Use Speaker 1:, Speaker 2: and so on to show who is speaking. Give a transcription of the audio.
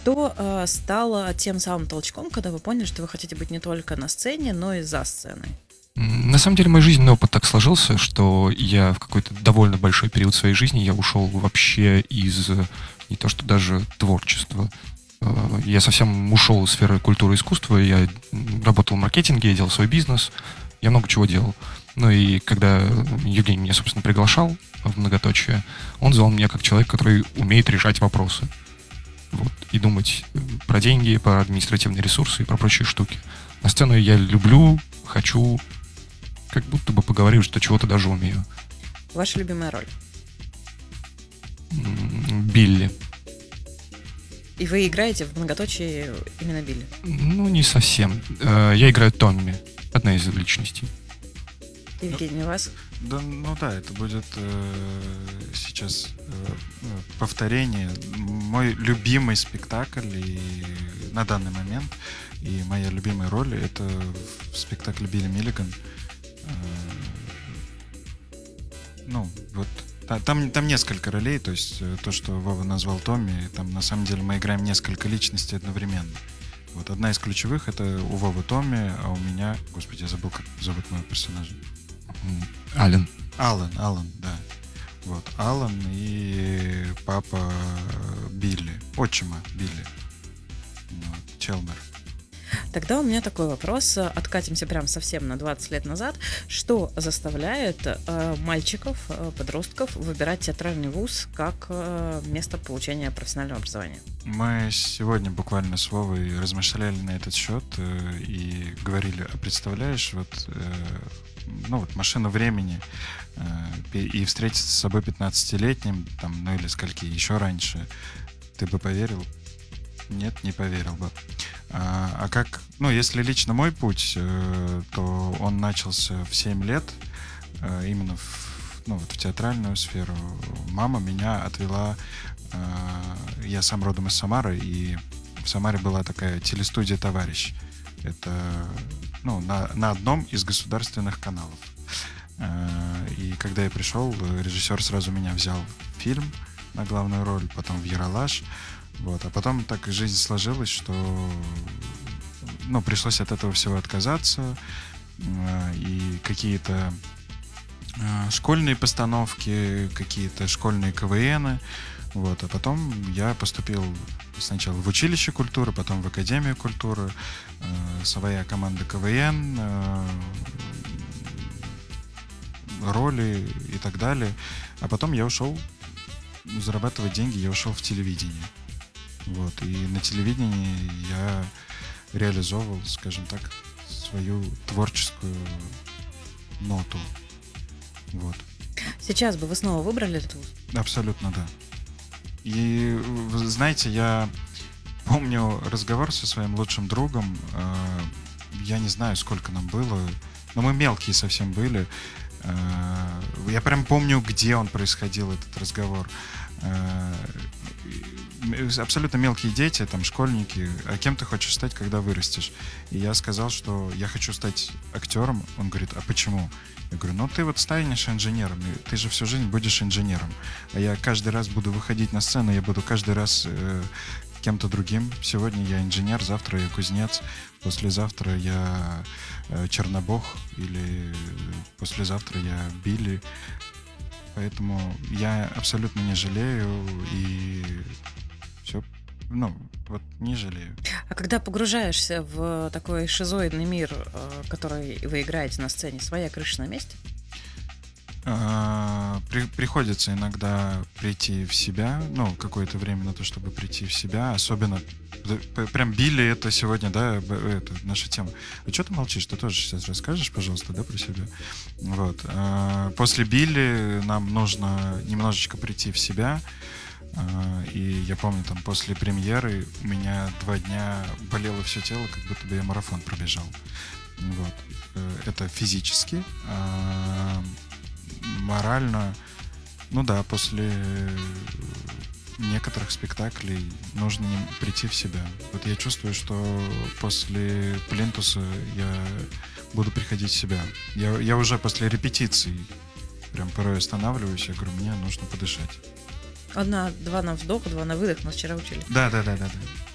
Speaker 1: Что стало тем самым толчком, когда вы поняли, что вы хотите быть не только на сцене, но и за сценой?
Speaker 2: На самом деле мой жизненный опыт так сложился, что я в какой-то довольно большой период своей жизни я ушел вообще из не то что даже творчества. Я совсем ушел из сферы культуры и искусства. Я работал в маркетинге, я делал свой бизнес, я много чего делал. Ну и когда Евгений меня, собственно, приглашал в многоточие, он звал меня как человек, который умеет решать вопросы. Вот, и думать про деньги, про административные ресурсы и про прочие штуки. На сцену я люблю, хочу, как будто бы поговорил, что чего-то даже умею.
Speaker 1: Ваша любимая роль?
Speaker 2: Билли.
Speaker 1: И вы играете в многоточии именно Билли?
Speaker 2: Ну, не совсем. Я играю Томми, одна из личностей.
Speaker 1: Евгений, у вас?
Speaker 3: Да, ну да, это будет сейчас повторение. Мой любимый спектакль и на данный момент, и моя любимая роль — это в спектакле Билли Миллиган. Ну, вот там несколько ролей, то есть то, что Вова назвал Томми, там на самом деле мы играем несколько личностей одновременно. Вот одна из ключевых — это у Вовы Томми, а у меня, господи, я забыл, как зовут моего персонажа.
Speaker 2: Ален.
Speaker 3: Алан, да. Вот, Алан и папа Билли, отчима Билли. Вот, Челмер.
Speaker 1: Тогда у меня такой вопрос. Откатимся прям совсем на 20 лет назад. Что заставляет мальчиков, подростков выбирать театральный вуз как место получения профессионального образования?
Speaker 3: Мы сегодня буквально с Вовой размышляли на этот счет и говорили, а представляешь, вот, ну, вот машину времени и встретиться с собой 15-летним, там, ну или скольки, еще раньше, ты бы поверил? Нет, не поверил бы. А как, ну, если лично мой путь, то он начался в 7 лет, именно ну, вот в театральную сферу. Мама меня отвела, я сам родом из Самары, и в Самаре была такая телестудия «Товарищ». Это, ну, на одном из государственных каналов. И когда я пришел, режиссер сразу меня взял в фильм на главную роль, потом в «Ералаш». Вот. А потом так жизнь сложилась, что, ну, пришлось от этого всего отказаться. И какие-то школьные постановки, какие-то школьные КВНы. Вот. А потом я поступил сначала в училище культуры, потом в Академию культуры. Своя команда КВН, роли и так далее. А потом я ушел зарабатывать деньги, я ушел в телевидение. Вот. И на телевидении я реализовывал, скажем так, свою творческую ноту. Вот.
Speaker 1: Сейчас бы вы снова выбрали этот вуз?
Speaker 3: Абсолютно, да. И, вы знаете, я помню разговор со своим лучшим другом. Я не знаю, сколько нам было, но мы мелкие совсем были. Я прям помню, где он происходил, этот разговор. Абсолютно мелкие дети, там, школьники. А кем ты хочешь стать, когда вырастешь? И я сказал, что я хочу стать актером. Он говорит, а почему? Я говорю, ну ты вот станешь инженером, и ты же всю жизнь будешь инженером. А я каждый раз буду выходить на сцену, я буду каждый раз кем-то другим. Сегодня я инженер, завтра я кузнец, послезавтра я Чернобог, или послезавтра я Билли. Поэтому я абсолютно не жалею, и все, ну, вот не жалею.
Speaker 1: А когда погружаешься в такой шизоидный мир, который вы играете на сцене, своя крыша на месте?
Speaker 3: Приходится иногда прийти в себя, ну, какое-то время на то, чтобы прийти в себя, особенно прям Билли, это сегодня, да, это наша тема. А что ты молчишь? Ты тоже сейчас расскажешь, пожалуйста, да, про себя? Вот. После Билли нам нужно немножечко прийти в себя, и я помню, там, после премьеры у меня 2 дня болело все тело, как будто бы я марафон пробежал. Вот. Это физически. Морально, ну да, после некоторых спектаклей нужно прийти в себя. Вот я чувствую, что после Плинтуса я буду приходить в себя. Я уже после репетиций прям порой останавливаюсь, я говорю, мне нужно подышать.
Speaker 1: 2 на вдох, 2 на выдох, нас вчера учили.
Speaker 3: Да.